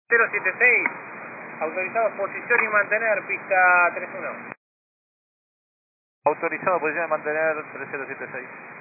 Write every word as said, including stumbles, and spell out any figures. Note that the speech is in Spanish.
cero siete seis, autorizado posición y mantener pista tres uno. Autorizado posición y mantener tres cero siete seis.